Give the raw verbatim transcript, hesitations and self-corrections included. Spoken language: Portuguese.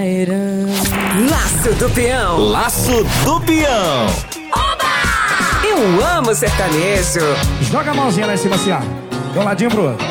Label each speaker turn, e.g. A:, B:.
A: Laço do Peão.
B: Laço do Peão.
A: Oba! Eu amo sertanejo.
C: Joga a mãozinha lá em cima assim, ó. Do ladinho pro outro.